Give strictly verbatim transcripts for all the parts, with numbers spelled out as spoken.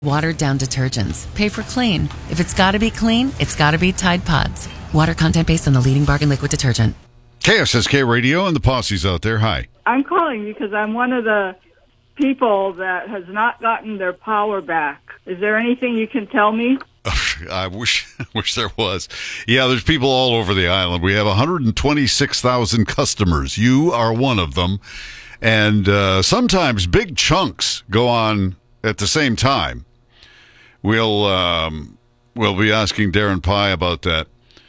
Watered down detergents. Pay for clean. If it's gotta be clean, it's gotta be Tide Pods. Water content based on the leading bargain liquid detergent. K S S K Radio and the posse's out there. Hi. I'm calling because I'm one of the people that has not gotten their power back. Is there anything you can tell me? I wish wish there was. Yeah, there's people all over the island. We have one hundred twenty-six thousand customers. You are one of them. And uh, sometimes big chunks go on at the same time. We'll um, we'll be asking Darren Pye about that.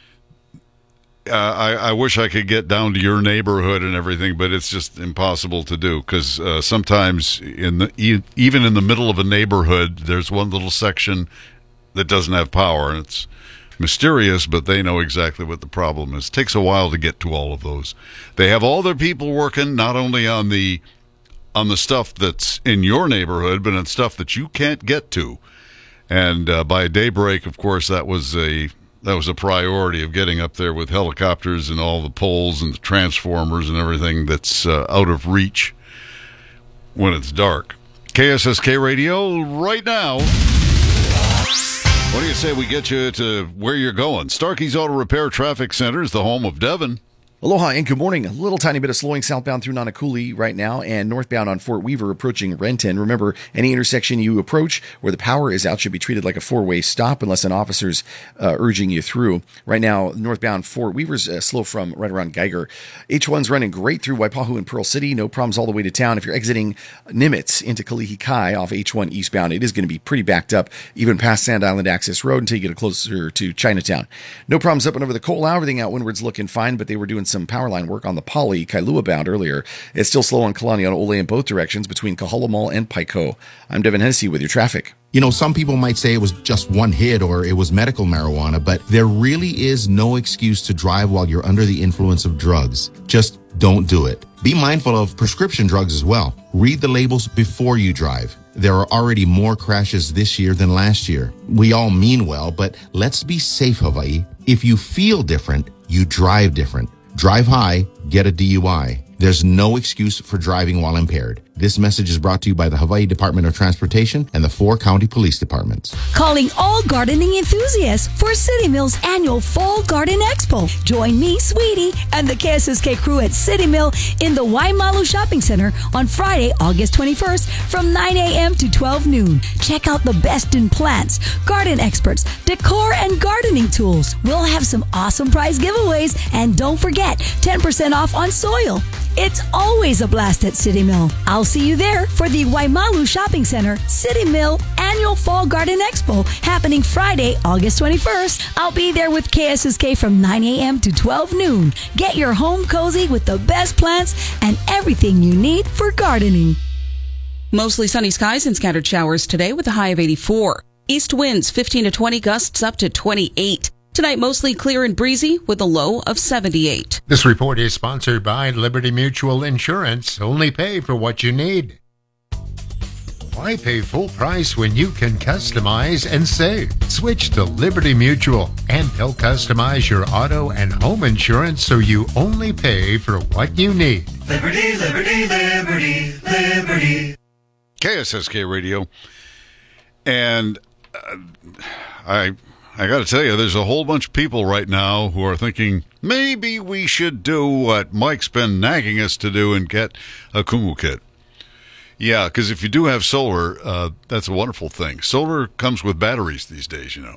Uh, I, I wish I could get down to your neighborhood and everything, but it's just impossible to do because uh, sometimes in the e- even in the middle of a neighborhood, there's one little section that doesn't have power, and it's mysterious, but they know exactly what the problem is. It takes a while to get to all of those. They have all their people working not only on the on the stuff that's in your neighborhood, but on stuff that you can't get to. And uh, by daybreak, of course, that was a that was a priority of getting up there with helicopters and all the poles and the transformers and everything that's uh, out of reach when it's dark. K S S K Radio right now. What do you say we get you to where you're going? Starkey's Auto Repair Traffic Center is the home of Devin. Aloha and good morning. A little tiny bit of slowing southbound through Nanakuli right now and northbound on Fort Weaver approaching Renton. Remember, any intersection you approach where the power is out should be treated like a four-way stop unless an officer's uh, urging you through. Right now, northbound Fort Weaver's uh, slow from right around Geiger. H one's running great through Waipahu and Pearl City. No problems all the way to town. If you're exiting Nimitz into Kalihi Kai off H one eastbound, it is going to be pretty backed up even past Sand Island Access Road until you get closer to Chinatown. No problems up and over the Ko'olau. Everything out windward's looking fine, but they were doing some power line work on the Poly, Kailua bound earlier. It's still slow on Kalani on Ole in both directions between Kahala Mall and Paiko. I'm Devin Hennessy with your traffic. You know, some people might say it was just one hit or it was medical marijuana, but there really is no excuse to drive while you're under the influence of drugs. Just don't do it. Be mindful of prescription drugs as well. Read the labels before you drive. There are already more crashes this year than last year. We all mean well, but let's be safe, Hawaii. If you feel different, you drive different. Drive high, get a D U I. There's no excuse for driving while impaired. This message is brought to you by the Hawaii Department of Transportation and the four county police departments. Calling all gardening enthusiasts for City Mill's annual Fall Garden Expo. Join me, Sweetie, and the K S S K crew at City Mill in the Waimalu Shopping Center on Friday, August twenty-first from nine a.m. to twelve noon. Check out the best in plants, garden experts, decor, and gardening tools. We'll have some awesome prize giveaways, and don't forget, ten percent off on soil. It's always a blast at City Mill. I'll see you there for the Waimalu Shopping Center City Mill Annual Fall Garden Expo happening Friday, August twenty-first. I'll be there with K S S K from nine a.m. to twelve noon. Get your home cozy with the best plants and everything you need for gardening. Mostly sunny skies and scattered showers today with a high of eighty-four. East winds fifteen to twenty, gusts up to twenty-eight. Tonight, mostly clear and breezy with a low of seventy-eight. This report is sponsored by Liberty Mutual Insurance. Only pay for what you need. Why pay full price when you can customize and save? Switch to Liberty Mutual, and they'll customize your auto and home insurance so you only pay for what you need. Liberty, liberty, liberty, liberty. K S S K Radio. And uh, I... I got to tell you, there's a whole bunch of people right now who are thinking, maybe we should do what Mike's been nagging us to do and get a Kumu kit. Yeah, because if you do have solar, uh, that's a wonderful thing. Solar comes with batteries these days, you know.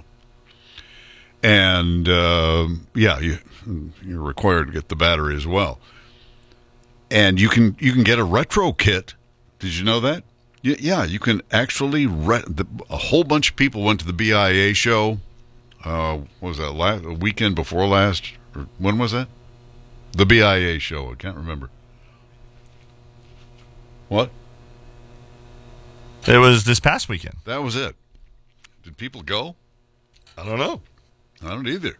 And, uh, yeah, you, you're required to get the battery as well. And you can you can get a retro kit. Did you know that? Yeah, you can actually, re- the, a whole bunch of people went to the B I A show. Uh, what was that, last, a weekend before last? Or when was that? The B I A show. I can't remember. What? It was this past weekend. That was it. Did people go? I don't know. I don't either.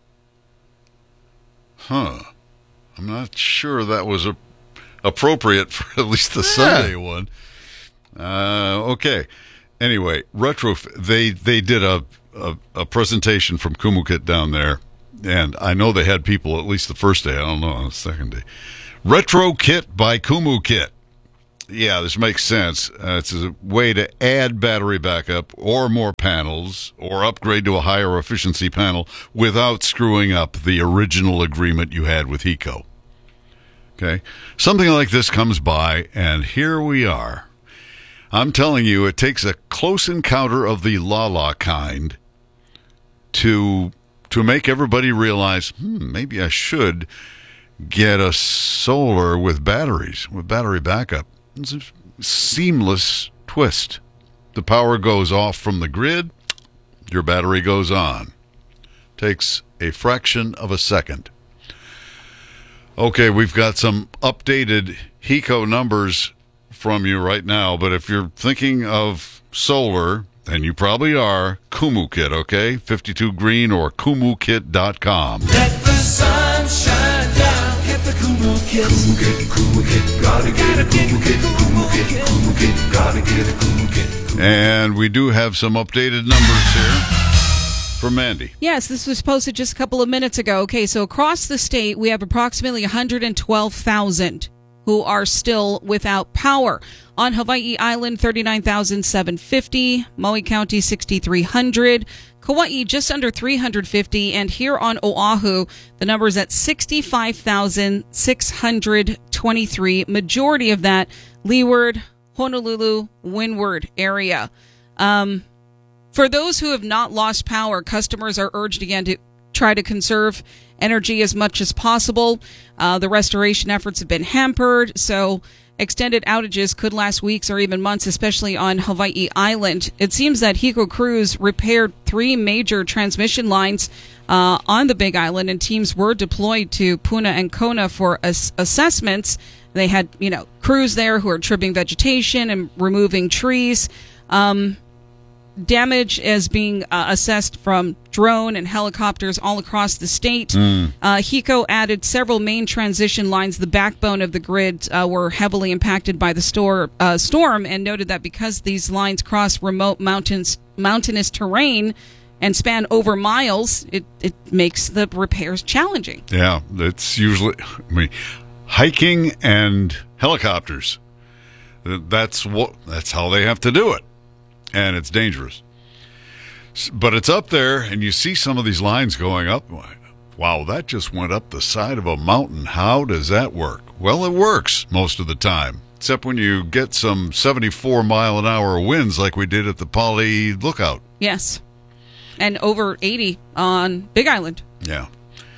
Huh. I'm not sure that was a, appropriate for at least the yeah. Sunday one. Uh, okay. Anyway, retro. They they did a, a a presentation from Kumukit down there, and I know they had people at least the first day. I don't know on the second day. Retro Kit by Kumukit, Yeah, this makes sense. Uh, it's a way to add battery backup or more panels or upgrade to a higher efficiency panel without screwing up the original agreement you had with HECO. Okay? Something like this comes by, and here we are. I'm telling you, it takes a close encounter of the la-la kind to to make everybody realize, hmm, maybe I should get a solar with batteries, with battery backup. It's a seamless twist. The power goes off from the grid, your battery goes on. Takes a fraction of a second. Okay, we've got some updated HECO numbers from you right now, but if you're thinking of solar, and you probably are, Kumu Kit, okay? fifty-two green or kumu kit dot com. Let the sun shine down. Get the Kumu Kit. Kumu Kit, Kumu Kit. Gotta get a Kumu Kit. Kumu Kit, Kumu Kit. Gotta get a Kumu Kit. And we do have some updated numbers here from Mandy. Yes, this was posted just a couple of minutes ago. Okay, so across the state, we have approximately one hundred twelve thousand who are still without power. On Hawaii Island, thirty-nine thousand seven hundred fifty. Maui County, six thousand three hundred. Kauai, just under three hundred fifty. And here on Oahu, the number is at sixty-five thousand six hundred twenty-three. Majority of that, Leeward, Honolulu, Windward area. Um, for those who have not lost power, customers are urged again to try to conserve energy as much as possible. Uh, the restoration efforts have been hampered, so extended outages could last weeks or even months, especially on Hawaii Island. It seems that HECO crews repaired three major transmission lines uh, on the Big Island, and teams were deployed to Puna and Kona for ass- assessments. They had, you know, crews there who are trimming vegetation and removing trees. Um, damage is being uh, assessed from drone and helicopters all across the state. Mm. Uh, HECO added several main transition lines. The backbone of the grid uh, were heavily impacted by the store, uh, storm, and noted that because these lines cross remote mountains, mountainous terrain and span over miles, it, it makes the repairs challenging. Yeah, it's usually, I mean, hiking and helicopters. That's what. That's how they have to do it. And it's dangerous. But it's up there, and you see some of these lines going up. Wow, that just went up the side of a mountain. How does that work? Well, it works most of the time, except when you get some seventy-four mile an hour winds like we did at the Pali Lookout. Yes, and over eighty on Big Island. Yeah.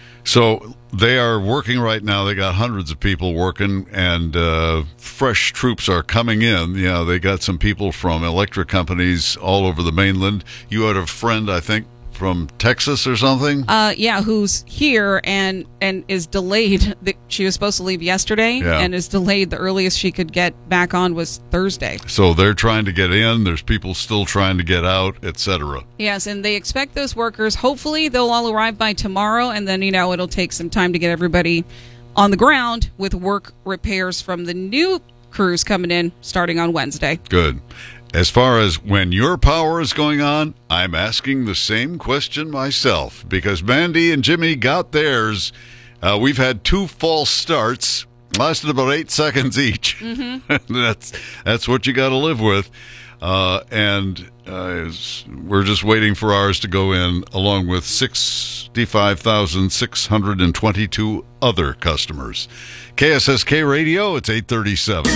So they are working right now. They got hundreds of people working, and uh, fresh troops are coming in. Yeah, they got some people from electric companies all over the mainland. You had a friend, I think, from Texas or something? Uh, yeah, who's here and and is delayed. She was supposed to leave yesterday yeah. and is delayed. The earliest she could get back on was Thursday. So they're trying to get in. There's people still trying to get out, et cetera. Yes, and they expect those workers, hopefully they'll all arrive by tomorrow, and then, you know, it'll take some time to get everybody on the ground with work repairs from the new crews coming in starting on Wednesday. Good. As far as when your power is going on, I'm asking the same question myself, because Mandy and Jimmy got theirs. Uh, we've had two false starts, lasted about eight seconds each. Mm-hmm. that's that's what you got to live with. Uh, and uh, we're just waiting for ours to go in, along with sixty-five thousand six hundred twenty-two other customers. K S S K Radio, it's eight thirty-seven.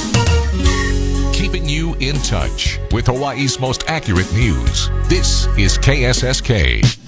Keeping you in touch with Hawaii's most accurate news. This is K S S K.